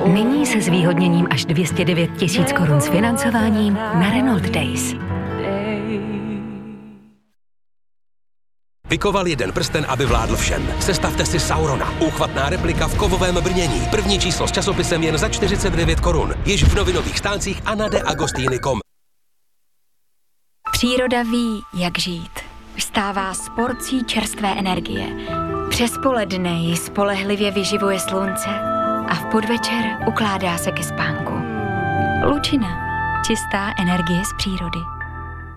Nyní se zvýhodněním až 209 000 korun s financováním na Renault Days. Vykoval jeden prsten, aby vládl všem. Sestavte si Saurona. Úchvatná replika v kovovém brnění. První číslo s časopisem jen za 49 korun. Již v novinových stáncích a na deagostini.com. Příroda ví, jak žít. Vstává s porcí čerstvé energie. Přes poledne ji spolehlivě vyživuje slunce a v podvečer ukládá se ke spánku. Lučina. Čistá energie z přírody.